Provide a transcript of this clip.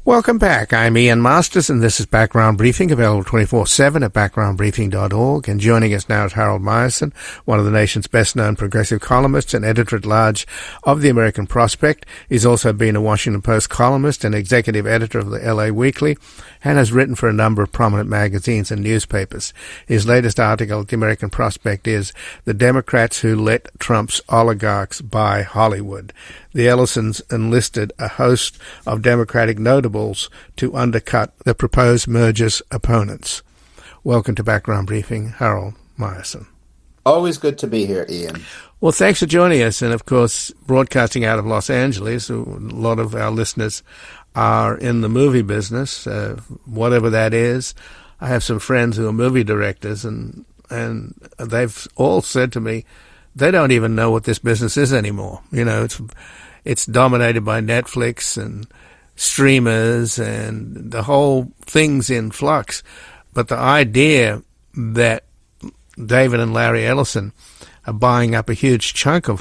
Welcome back. I'm Ian Masters, and this is Background Briefing, available 24/7 at backgroundbriefing.org. And joining us now is Harold Meyerson, one of the nation's best-known progressive columnists and editor-at-large of the American Prospect. He's also been a Washington Post columnist and executive editor of the LA Weekly, and has written for a number of prominent magazines and newspapers. His latest article at the American Prospect is "The Democrats Who Let Trump's Oligarchs Buy Hollywood." The Ellisons enlisted a host of Democratic notables to undercut the proposed merger's opponents. Welcome to Background Briefing, Harold Meyerson. Always good to be here, Ian. Well, thanks for joining us. And, of course, broadcasting out of Los Angeles, a lot of our listeners are in the movie business, whatever that is. I have some friends who are movie directors, and they've all said to me they don't even know what this business is anymore. You know, it's dominated by Netflix and streamers, and the whole thing's in flux. But the idea that David and Larry Ellison are buying up a huge chunk of